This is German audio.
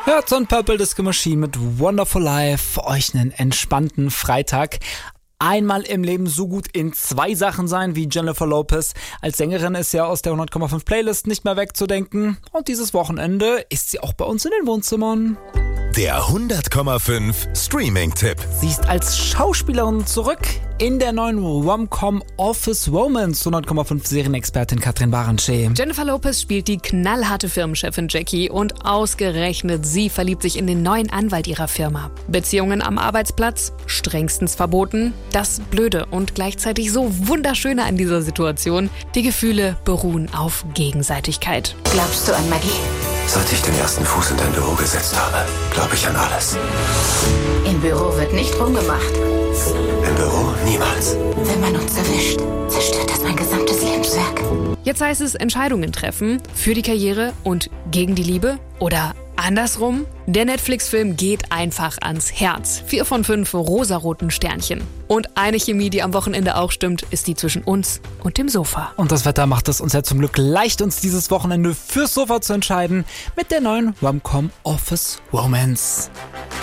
Herz und Purple Disco Machine mit Wonderful Life. Für euch einen entspannten Freitag. Einmal im Leben so gut in 2 Sachen sein wie Jennifer Lopez. Als Sängerin ist sie ja aus der 100,5 Playlist nicht mehr wegzudenken. Und dieses Wochenende ist sie auch bei uns in den Wohnzimmern. Der 100,5 Streaming-Tipp. Sie ist als Schauspielerin zurück in der neuen Rom-Com Office Romance. 100,5 Serienexpertin Katrin Baranschee. Jennifer Lopez spielt die knallharte Firmenchefin Jackie und ausgerechnet sie verliebt sich in den neuen Anwalt ihrer Firma. Beziehungen am Arbeitsplatz strengstens verboten. Das Blöde und gleichzeitig so Wunderschöne an dieser Situation: die Gefühle beruhen auf Gegenseitigkeit. Glaubst du an Magie? Seit ich den ersten Fuß in dein Büro gesetzt habe, glaube ich an alles. Im Büro wird nicht rumgemacht. Im Büro niemals. Wenn man uns erwischt, zerstört das mein gesamtes Lebenswerk. Jetzt heißt es Entscheidungen treffen für die Karriere und gegen die Liebe oder andersrum. Der Netflix-Film geht einfach ans Herz. 4 von 5 rosaroten Sternchen. Und eine Chemie, die am Wochenende auch stimmt, ist die zwischen uns und dem Sofa. Und das Wetter macht es uns ja zum Glück leicht, uns dieses Wochenende fürs Sofa zu entscheiden mit der neuen Rom-Com Office Romance.